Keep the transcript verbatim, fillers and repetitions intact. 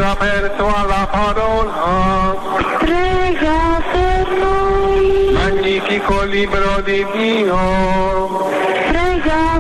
aperto alla parola. Prega per noi. Magnifico libro di Dio. Prega